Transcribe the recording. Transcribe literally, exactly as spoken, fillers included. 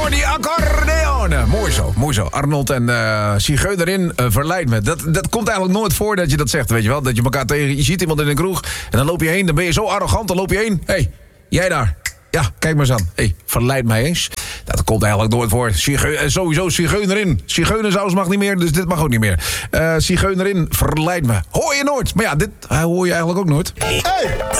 voor die accordeon. Mooi zo, mooi zo. Arnold en uh, Zigeunerin uh, verleid me. Dat, dat komt eigenlijk nooit voor dat je dat zegt, weet je wel. Dat je elkaar tegen... Je ziet iemand in een kroeg en dan loop je heen. Dan ben je zo arrogant, dan loop je heen. Hé, hey, jij daar. Ja, kijk maar eens aan. Hé, hey, verleid mij eens. Dat komt eigenlijk nooit voor. Zigeu- sowieso Zigeunerin. Zigeunersaus mag niet meer, dus dit mag ook niet meer. Uh, Zigeunerin, verleid me. Hoor je nooit. Maar ja, dit uh, hoor je eigenlijk ook nooit. Hey!